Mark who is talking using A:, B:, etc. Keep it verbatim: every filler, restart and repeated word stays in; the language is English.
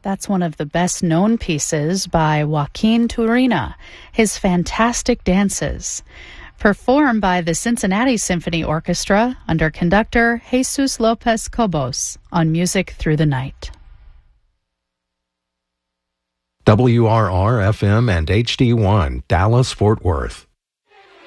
A: That's one of the best-known pieces by Joaquin Turina, his fantastic dances, performed by the Cincinnati Symphony Orchestra under conductor Jesus Lopez Cobos on Music Through the Night.
B: W R R F M and H D one, Dallas, Fort Worth.